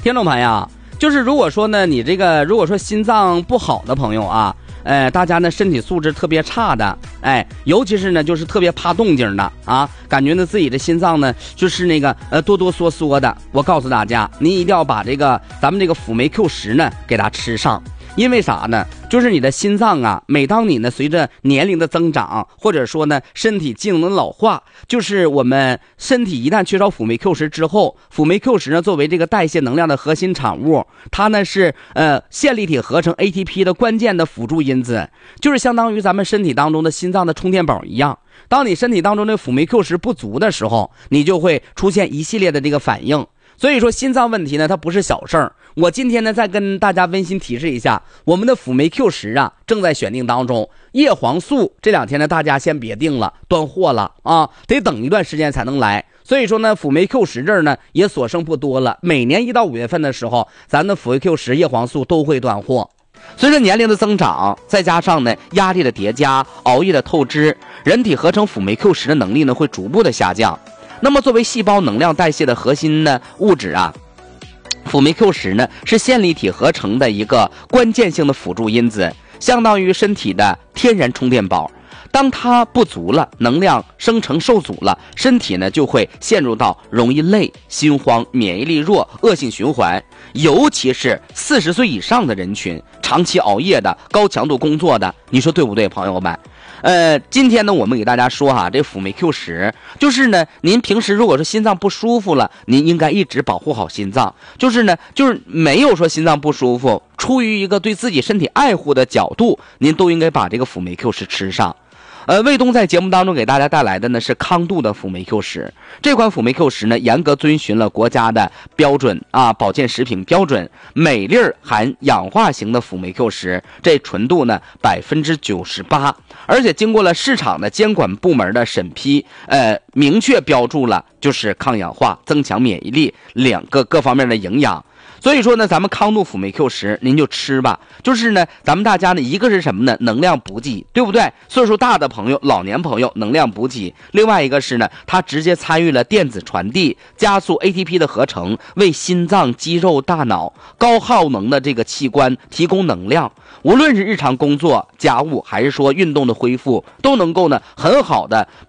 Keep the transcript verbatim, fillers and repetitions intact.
听众朋友，就是如果说呢，你这个如果说心脏不好的朋友啊，呃，大家呢身体素质特别差的，哎，尤其是呢就是特别怕动静的啊，感觉呢自己的心脏呢就是那个呃哆哆嗦嗦的，我告诉大家，你一定要把这个咱们这个辅酶 Q 十呢给它吃上。因为啥呢？就是你的心脏啊，每当你呢随着年龄的增长，或者说呢身体机能的老化，就是我们身体一旦缺少辅酶 Q 十之后，辅酶 Q 十呢作为这个代谢能量的核心产物，它呢是呃线粒体合成 A T P 的关键的辅助因子，就是相当于咱们身体当中的心脏的充电宝一样。当你身体当中的辅酶 Q 十不足的时候，你就会出现一系列的这个反应。所以说心脏问题呢，它不是小事儿。我今天呢再跟大家温馨提示一下，我们的辅酶 Q 十啊正在选定当中。叶黄素这两天呢大家先别定了，断货了啊，得等一段时间才能来。所以说呢辅酶 Q 十这儿呢也所剩不多了，每年一到五月份的时候，咱的辅酶 Q 十叶黄素都会断货。随着年龄的增长，再加上呢压力的叠加、熬夜的透支，人体合成辅酶 Q 十的能力呢会逐步的下降。那么作为细胞能量代谢的核心呢物质啊，辅酶 Q 十呢是线粒体合成的一个关键性的辅助因子，相当于身体的天然充电宝。当它不足了，能量生成受阻了，身体呢就会陷入到容易累、心慌、免疫力弱、恶性循环。尤其是四十岁以上的人群，长期熬夜的、高强度工作的，你说对不对，朋友们？呃，今天呢，我们给大家说哈，这辅酶 Q 十，就是呢，您平时如果说心脏不舒服了，您应该一直保护好心脏。就是呢，就是没有说心脏不舒服，出于一个对自己身体爱护的角度，您都应该把这个辅酶 Q 十吃上。呃，卫东在节目当中给大家带来的呢是康度的辅酶 Q 十，这款辅酶 Q 十呢严格遵循了国家的标准啊，保健食品标准，镁粒含氧化型的辅酶 Q 十，这纯度呢百分之九十八，而且经过了市场的监管部门的审批，呃，明确标注了就是抗氧化、增强免疫力两个各方面的营养。所以说呢，咱们康度辅酶 Q 十您就吃吧。就是呢，咱们大家呢，一个是什么呢？能量补给，对不对？岁数大的朋友、老年朋友能量补给。另外一个是呢，它直接参与了电子传递，加速 A T P 的合成，为心脏、肌肉、大脑高耗能的这个器官提供能量。无论是日常工作、家务，还是说运动的恢复，都能够呢很好的